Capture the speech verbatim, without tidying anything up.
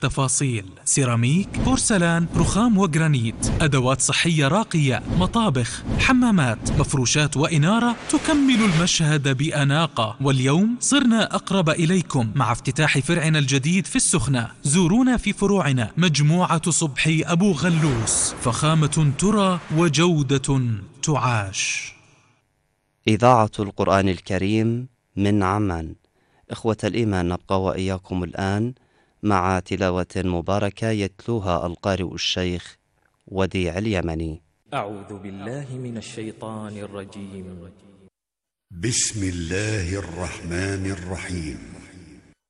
تفاصيل: سيراميك، بورسلان، رخام وجرانيت، أدوات صحية راقية، مطابخ، حمامات، مفروشات وإنارة تكمل المشهد بأناقة. واليوم صرنا أقرب إليكم مع افتتاح فرعنا الجديد في السخنة. زورونا في فروعنا مجموعة صبحي أبو غلوس، فخامة ترى وجودة تعاش. إذاعة القرآن الكريم من عمان. إخوة الإيمان، نبقى وإياكم الآن مع تلاوة مباركة يتلوها القارئ الشيخ وديع اليمني. أعوذ بالله من الشيطان الرجيم. بسم الله الرحمن الرحيم.